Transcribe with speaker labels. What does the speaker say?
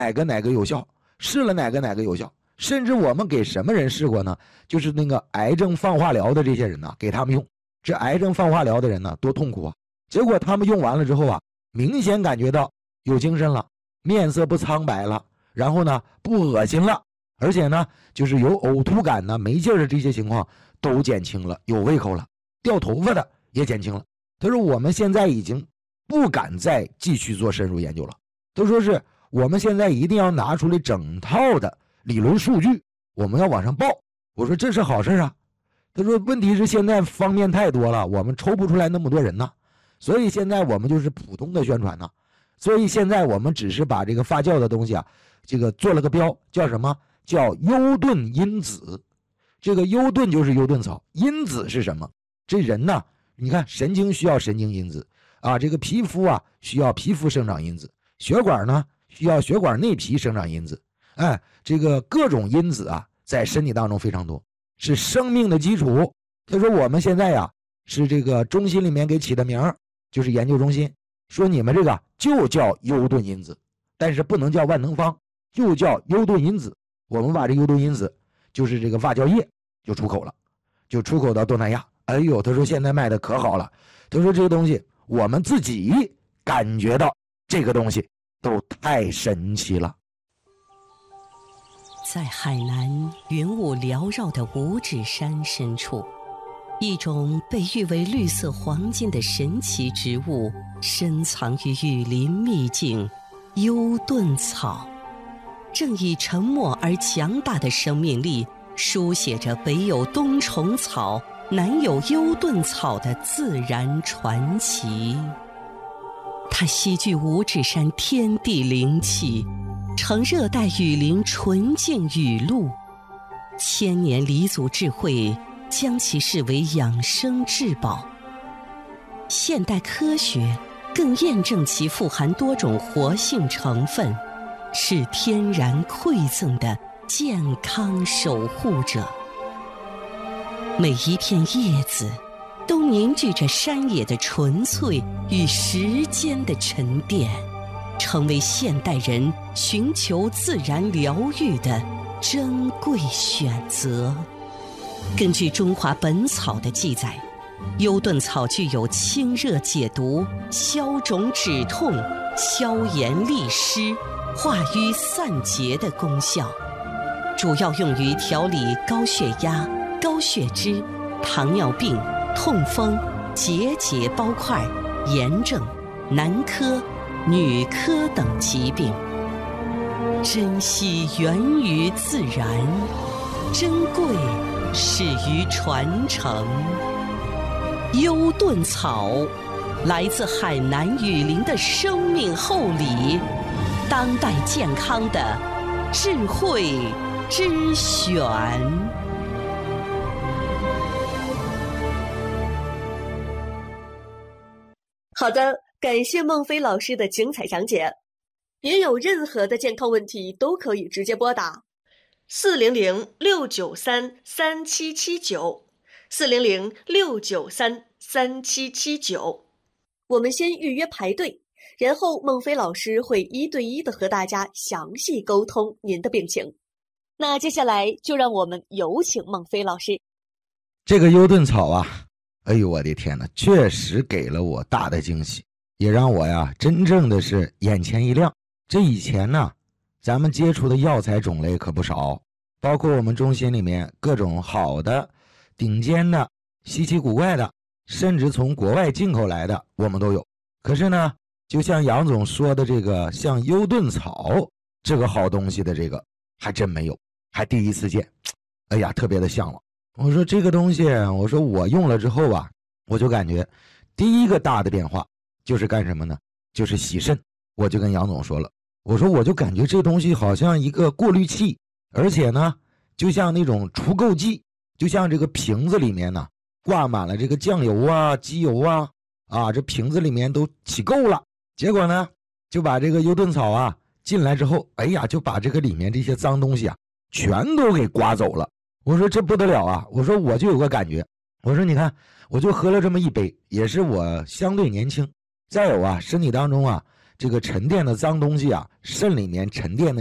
Speaker 1: 哪个有效，试了哪个有效，甚至我们给什么人试过呢？就是那个癌症放化疗的这些人呢，给他们用。这癌症放化疗的人呢，多痛苦啊！结果他们用完了之后啊，明显感觉到有精神了，面色不苍白了，然后呢不恶心了，而且呢就是有呕吐感呢、没劲儿的这些情况都减轻了，有胃口了，掉头发的也减轻了。他说我们现在已经不敢再继续做深入研究了，他说是我们现在一定要拿出来整套的理论数据，我们要往上报。我说这是好事啊。他说问题是现在方面太多了，我们抽不出来那么多人呢，所以现在我们就是普通的宣传呢。所以现在我们只是把这个发酵的东西啊，这个做了个标，叫什么？叫优盾因子。这个优盾就是优盾草，因子是什么？这人呢，你看神经需要神经因子啊，这个皮肤啊需要皮肤生长因子，血管呢需要血管内皮生长因子。哎，这个各种因子啊，在身体当中非常多，是生命的基础。他说我们现在呀，是这个中心里面给起的名儿，就是研究中心说你们这个就叫优盾因子，但是不能叫万能方，就叫优盾因子。我们把这优盾因子就是这个发酵液就出口了，就出口到东南亚。哎呦，他说现在卖的可好了。他说这个东西我们自己感觉到这个东西都太神奇了。
Speaker 2: 在海南云雾缭绕的五指山深处，一种被誉为绿色黄金的神奇植物深藏于雨林秘境——优盾草，正以沉默而强大的生命力书写着北有冬虫草，南有优盾草的自然传奇。它吸聚五指山天地灵气，呈热带雨林纯净雨露，千年黎祖智慧将其视为养生至宝。现代科学更验证其富含多种活性成分，是天然馈赠的健康守护者。每一片叶子都凝聚着山野的纯粹与时间的沉淀，成为现代人寻求自然疗愈的珍贵选择。根据《中华本草》的记载，优盾草具有清热解毒、消肿止痛、消炎利湿、化瘀散结的功效，主要用于调理高血压、高血脂、糖尿病、痛风、结节包块、炎症、男科、女科等疾病。珍惜源于自然，珍贵始于传承。优盾草来自海南雨林的生命厚礼，当代健康的智慧之选。
Speaker 3: 好的，感谢孟非老师的精彩讲解。您有任何的健康问题都可以直接拨打400-693-3779，400-693-3779。我们先预约排队，然后孟非老师会一对一的和大家详细沟通您的病情。那接下来就让我们有请孟非老师。
Speaker 1: 这个优盾草啊，哎呦我的天哪，确实给了我大的惊喜，也让我呀真正的是眼前一亮。这以前呢，咱们接触的药材种类可不少，包括我们中心里面各种好的、顶尖的、稀奇古怪的，甚至从国外进口来的我们都有。可是呢，就像杨总说的这个像优盾草这个好东西的这个还真没有，还第一次见。哎呀，特别的向往。我说这个东西，我说我用了之后啊，我就感觉第一个大的变化就是干什么呢？就是洗肾。我就跟杨总说了，我说我就感觉这东西好像一个过滤器，而且呢就像那种除垢剂，就像这个瓶子里面呢挂满了这个酱油啊、机油啊，这瓶子里面都起垢了。结果呢就把这个优盾草啊进来之后，哎呀，就把这个里面这些脏东西啊全都给刮走了。我说这不得了啊，我说我就有个感觉，我说你看我就喝了这么一杯，也是我相对年轻，再有啊身体当中啊这个沉淀的脏东西啊，肾里面沉淀的